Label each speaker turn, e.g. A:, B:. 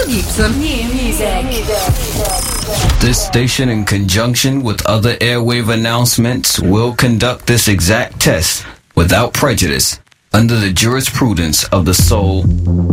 A: Mel Gibson. New music.
B: This station, in conjunction with other airwave announcements, will conduct this exact test without prejudice under the jurisprudence of the Soul